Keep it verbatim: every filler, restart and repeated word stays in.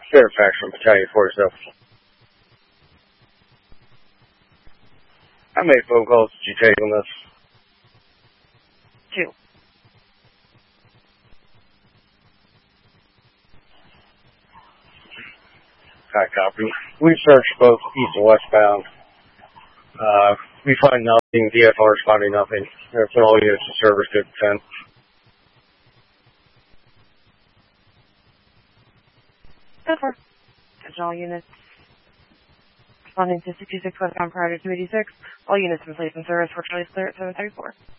Fairfax from Battalion forty-seven. How many phone calls did you take on this? Two. High copy. We searched both east and westbound. Uh, we find nothing. D F R is finding nothing. That's all units of service good ten. ten four. Attention all units. Responding to sixty-six westbound prior to two eighty-six. All units in place in service for Charlie Clear at seven thirty-four.